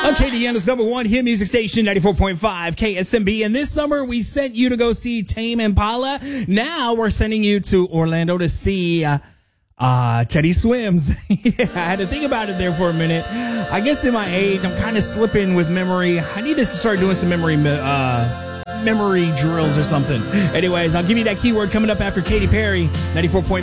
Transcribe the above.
Okay, Indiana's number one hit music station, 94.5 KSMB. And this summer, we sent you to go see Tame Impala. Now we're sending you to Orlando to see Teddy Swims. Yeah, I had to think about it there for a minute. I guess in my age, I'm kind of slipping with memory. I need to start doing some memory drills or something. Anyways, I'll give you that keyword coming up after Katy Perry, 94.5